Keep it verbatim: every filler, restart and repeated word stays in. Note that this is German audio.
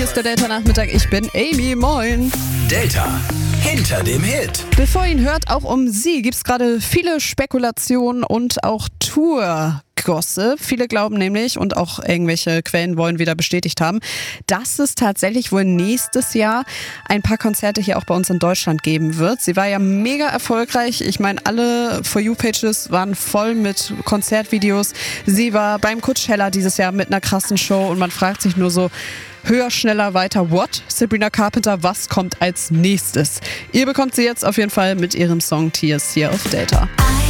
Hier ist der Delta-Nachmittag. Ich bin Amy. Moin. Delta. Hinter dem Hit. Bevor ihr ihn hört, auch um sie gibt es gerade viele Spekulationen und auch Tour-Gossip. Viele glauben nämlich, und auch irgendwelche Quellen wollen wieder bestätigt haben, dass es tatsächlich wohl nächstes Jahr ein paar Konzerte hier auch bei uns in Deutschland geben wird. Sie war ja mega erfolgreich. Ich meine, alle For You-Pages waren voll mit Konzertvideos. Sie war beim Coachella dieses Jahr mit einer krassen Show und man fragt sich nur so, höher, schneller, weiter, what? Sabrina Carpenter, was kommt als nächstes? Ihr bekommt sie jetzt auf jeden Fall mit ihrem Song Tears hier auf Delta.